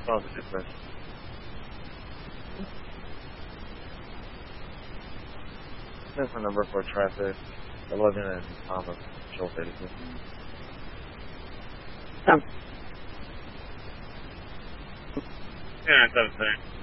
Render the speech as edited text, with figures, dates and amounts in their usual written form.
Positive, sir. That's the number for traffic. 11 and Thomas, Control 32. Come. Yeah, 7